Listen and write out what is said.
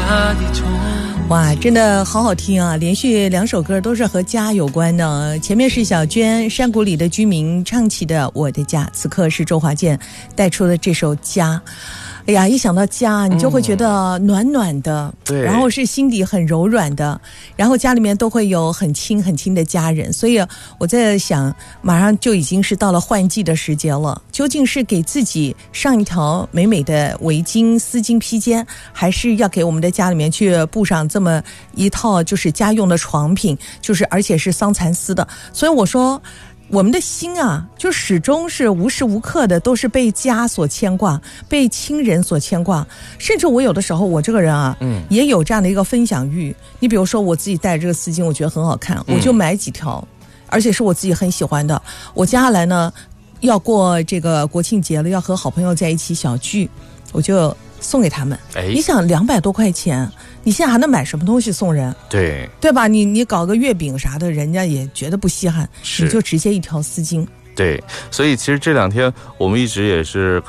哇，真的好好听啊！连续2首歌都是和家有关的。前面是小娟山谷里的居民唱起的《我的家》，此刻是周华健带出的这首《家》。哎呀，一想到家，你就会觉得暖暖的， 对， 然后是心底很柔软的，然后家里面都会有很亲很亲的家人。所以我在想，马上就已经是到了换季的时节了，究竟是给自己上一条美美的围巾、丝巾、披肩，还是要给我们的家里面去布上这么一套就是家用的床品，就是而且是桑蚕丝的。所以我说我们的心啊，就始终是无时无刻的都是被家所牵挂，被亲人所牵挂。甚至我有的时候，我这个人啊，也有这样的一个分享欲。你比如说，我自己带这个丝巾，我觉得很好看，我就买几条，而且是我自己很喜欢的。我接下来呢，要过这个国庆节了，要和好朋友在一起小聚，我就送给他们。你想200多块钱，你现在还能买什么东西送人？对吧？你搞个月饼啥的，人家也觉得不稀罕，你就直接一条丝巾。 对，所以其实这2天我们一直也是